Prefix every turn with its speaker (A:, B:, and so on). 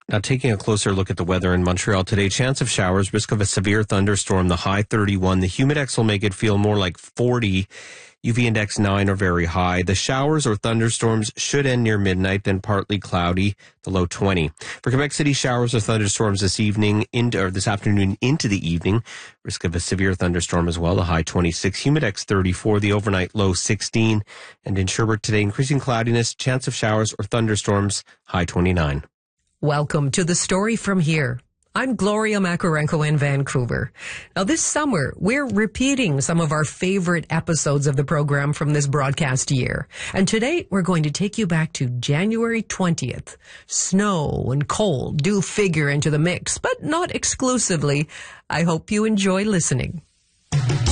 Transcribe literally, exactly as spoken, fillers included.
A: Now, taking a closer look at the weather in Montreal today, chance of showers, risk of a severe thunderstorm, the high thirty-one. The humidex will make it feel more like forty. U V index nine or very high. The showers or thunderstorms should end near midnight, then partly cloudy, the low twenty. For Quebec City, showers or thunderstorms this evening, into, or this afternoon into the evening. Risk of a severe thunderstorm as well, the high twenty-six. Humidex thirty-four, the overnight low sixteen. And in Sherbrooke today, increasing cloudiness, chance of showers or thunderstorms, high twenty-nine.
B: Welcome to The Story From Here. I'm Gloria Makarenko in Vancouver. Now, this summer, we're repeating some of our favorite episodes of the program from this broadcast year. And today, we're going to take you back to January twentieth. Snow and cold do figure into the mix, but not exclusively. I hope you enjoy listening.